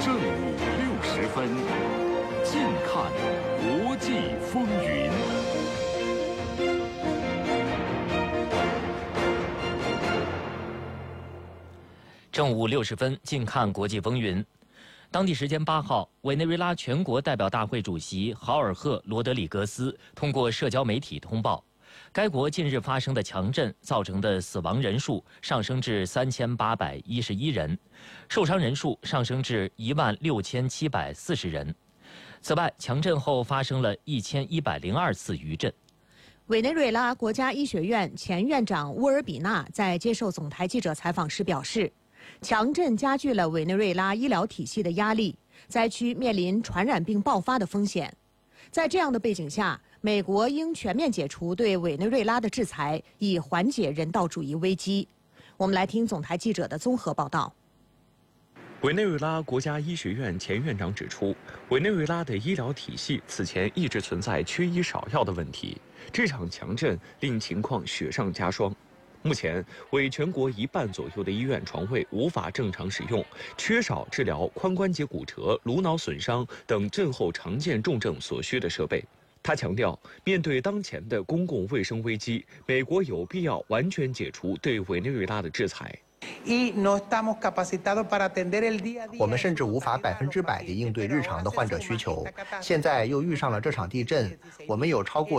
正午60分，近看国际风云。 正午60分，近看国际风云。当地时间8号，委内瑞拉全国代表大会主席豪尔赫·罗德里格斯通过社交媒体通报，该国近日发生的强震造成的死亡人数上升至3811人，受伤人数上升至16740人。此外，强震后发生了1102次余震。 委内瑞拉国家医学院前院长乌尔比纳在接受总台记者采访时表示，强震加剧了委内瑞拉医疗体系的压力，灾区面临传染病爆发的风险。在这样的背景下，美国应全面解除对委内瑞拉的制裁，以缓解人道主义危机。我们来听总台记者的综合报道。 委内瑞拉国家医学院前院长指出，委内瑞拉的医疗体系此前一直存在缺医少药的问题，这场强震令情况雪上加霜。目前，为全国1半左右的医院床位无法正常使用，缺少治疗髋关节骨折、颅脑损伤等震后常见重症所需的设备。他强调，面对当前的公共卫生危机，美国有必要完全解除对委内瑞拉的制裁。 我们甚至无法100%地应对日常的患者需求。现在又遇上了这场地震，我们有超过